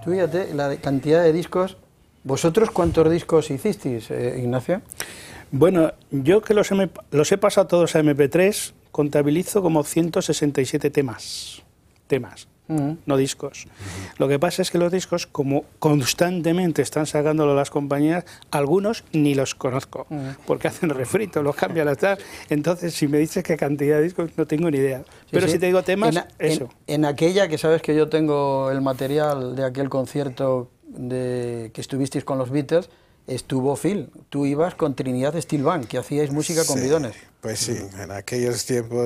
Tú fíjate, cantidad de discos. ¿Vosotros cuántos discos hicisteis, Ignacio? Bueno, yo que los he pasado todos a MP3, contabilizo como 167 temas, no discos. Lo que pasa es que los discos, como constantemente están sacándolo las compañías, algunos ni los conozco, porque hacen refrito, los cambian, tal. Entonces, si me dices qué cantidad de discos, no tengo ni idea. Pero si te digo temas, eso. En aquella, que sabes que yo tengo el material de aquel concierto que estuvisteis con los Beatles, estuvo Phil. Tú ibas con Trinidad Steel Band, que hacíais música con bidones. Pues sí, en aquellos tiempos